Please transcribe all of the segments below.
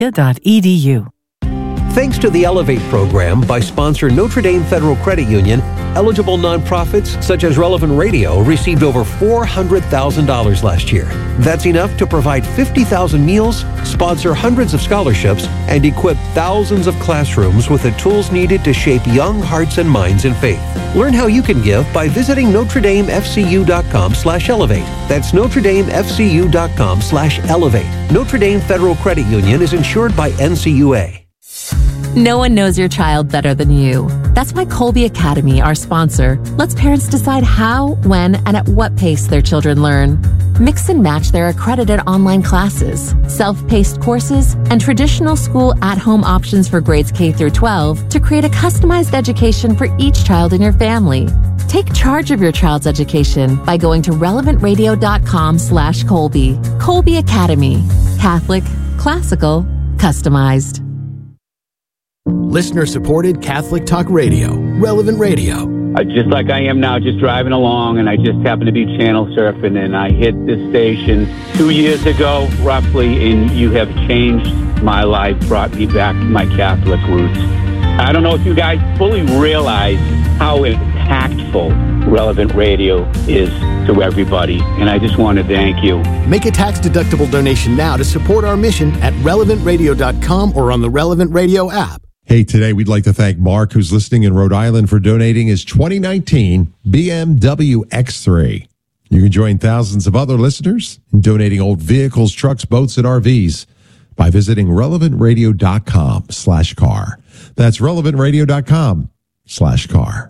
Edu. Thanks to the Elevate program by sponsor Notre Dame Federal Credit Union, eligible nonprofits such as Relevant Radio received over $400,000 last year. That's enough to provide 50,000 meals, sponsor hundreds of scholarships, and equip thousands of classrooms with the tools needed to shape young hearts and minds in faith. Learn how you can give by visiting NotreDameFCU.com/elevate. That's NotreDameFCU.com/elevate. Notre Dame Federal Credit Union is insured by NCUA. No one knows your child better than you. That's why Colby Academy, our sponsor, lets parents decide how, when, and at what pace their children learn. Mix and match their accredited online classes, self-paced courses, and traditional school at-home options for grades K through 12 to create a customized education for each child in your family. Take charge of your child's education by going to relevantradio.com/Colby. Colby Academy. Catholic, classical, customized. Listener-supported Catholic Talk Radio, Relevant Radio. Just like I am now, just driving along, and I just happened to be channel surfing, and I hit this station 2 years ago, roughly, and you have changed my life, brought me back to my Catholic roots. I don't know if you guys fully realize how impactful Relevant Radio is to everybody, and I just want to thank you. Make a tax-deductible donation now to support our mission at relevantradio.com or on the Relevant Radio app. Hey, today we'd like to thank Mark, who's listening in Rhode Island, for donating his 2019 BMW X3. You can join thousands of other listeners in donating old vehicles, trucks, boats, and RVs by visiting relevantradio.com/car. That's relevantradio.com/car.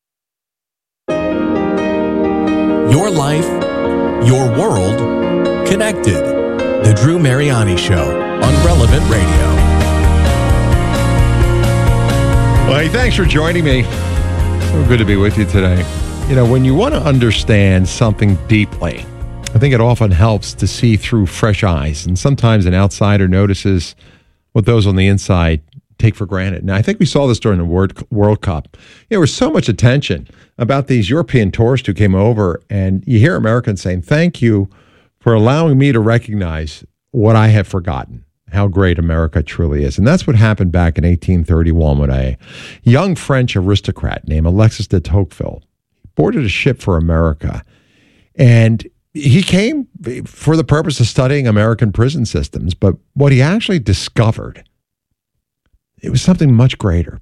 Your life, your world, connected. The Drew Mariani Show on Relevant Radio. Well, hey, thanks for joining me. So good to be with you today. You know, when you want to understand something deeply, I think it often helps to see through fresh eyes. And sometimes an outsider notices what those on the inside take for granted. Now, I think we saw this during the World Cup. There was so much attention about these European tourists who came over, and you hear Americans saying, thank you for allowing me to recognize what I have forgotten, how great America truly is. And that's what happened back in 1831 when a young French aristocrat named Alexis de Tocqueville boarded a ship for America. And he came for the purpose of studying American prison systems. But what he actually discovered, it was something much greater.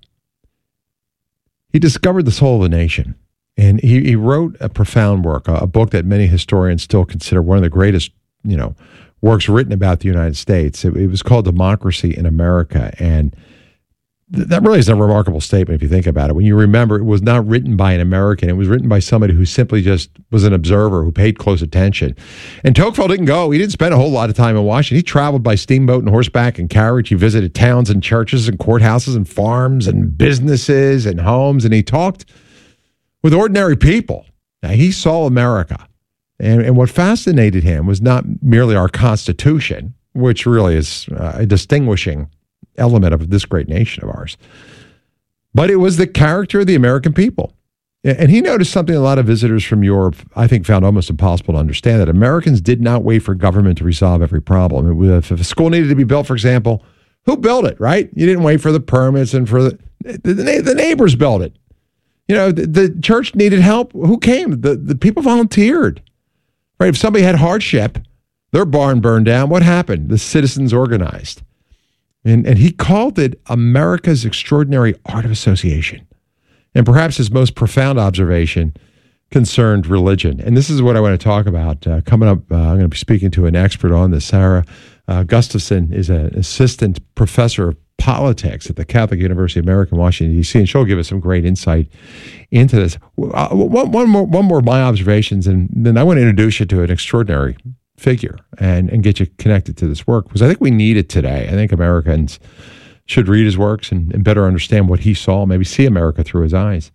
He discovered the soul of the nation. And he wrote a profound work, a book that many historians still consider one of the greatest, works written about the United States. It was called Democracy in America. And that really is a remarkable statement if you think about it. When you remember, it was not written by an American. It was written by somebody who simply just was an observer who paid close attention. And Tocqueville didn't go. He didn't spend a whole lot of time in Washington. He traveled by steamboat and horseback and carriage. He visited towns and churches and courthouses and farms and businesses and homes. And he talked with ordinary people. Now, he saw America. And what fascinated him was not merely our Constitution, which really is a distinguishing element of this great nation of ours, but it was the character of the American people. And he noticed something a lot of visitors from Europe, I think, found almost impossible to understand, that Americans did not wait for government to resolve every problem. If a school needed to be built, for example, who built it, right? You didn't wait for the permits and for the neighbors built it. The church needed help. Who came? The people volunteered. Right? If somebody had hardship, their barn burned down, what happened? The citizens organized. And he called it America's extraordinary art of association. And perhaps his most profound observation concerned religion. And this is what I want to talk about. Coming up, I'm going to be speaking to an expert on this. Sarah Gustafson is an assistant professor of politics at the Catholic University of America in Washington, D.C., and she'll give us some great insight into this. One more of my observations, and then I want to introduce you to an extraordinary figure and get you connected to this work, because I think we need it today. I think Americans should read his works and better understand what he saw, maybe see America through his eyes.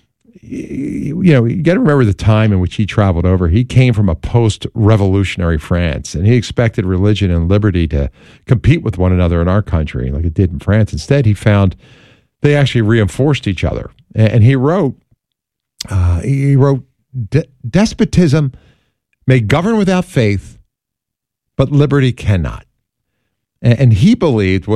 You got to remember the time in which he traveled over. He came from a post-revolutionary France, and he expected religion and liberty to compete with one another in our country like it did in France. Instead, he found they actually reinforced each other. And he wrote, despotism may govern without faith, but liberty cannot. And he believed